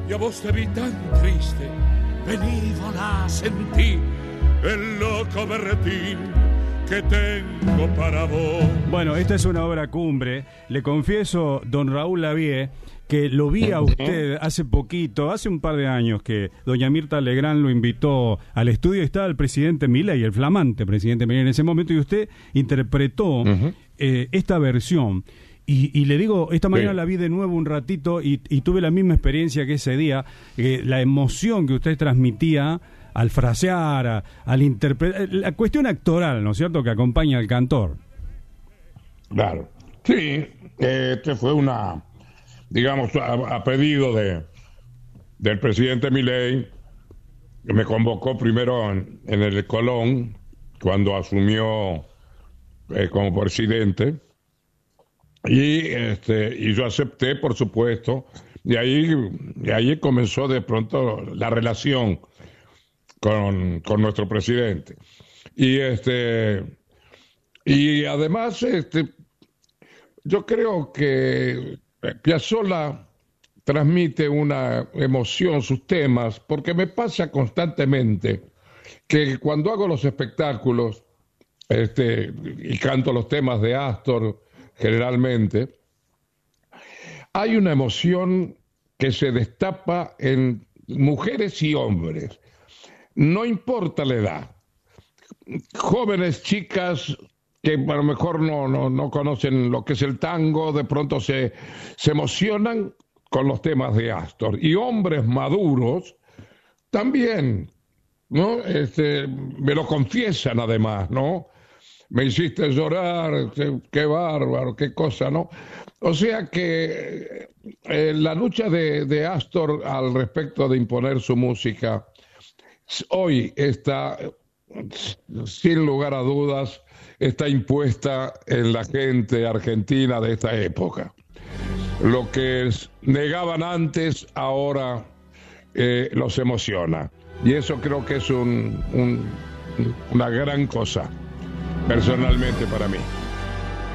y a vos te vi tan triste. Vení, volá, sentí el loco berretín que tengo para vos. Bueno, esta es una obra cumbre. Le confieso, don Raúl Lavie, que lo vi a usted hace poquito, hace un par de años, que doña Mirta Legrand lo invitó al estudio. Estaba el presidente Milei, el flamante presidente Milei en ese momento, y usted interpretó esta versión. Y le digo, esta mañana la vi de nuevo un ratito y tuve la misma experiencia que ese día, la emoción que usted transmitía al frasear, al interpretar, la cuestión actoral, ¿no es cierto?, que acompaña al cantor. Claro, sí, este fue una, digamos, a pedido del presidente Milei, que me convocó primero en el Colón, cuando asumió como presidente, y yo acepté, por supuesto, y ahí comenzó de pronto la relación con nuestro presidente. Y además yo creo que Piazzolla transmite una emoción, sus temas, porque me pasa constantemente que cuando hago los espectáculos y canto los temas de Astor generalmente, hay una emoción que se destapa en mujeres y hombres. No importa la edad. Jóvenes, chicas que a lo mejor no conocen lo que es el tango, de pronto se emocionan con los temas de Astor. Y hombres maduros también, ¿no? Me lo confiesan además, ¿no? Me hiciste llorar, qué bárbaro, qué cosa, ¿no? O sea que la lucha de Astor al respecto de imponer su música hoy está, sin lugar a dudas, está impuesta en la gente argentina de esta época. Lo que negaban antes, ahora los emociona. Y eso creo que es una gran cosa, personalmente para mí.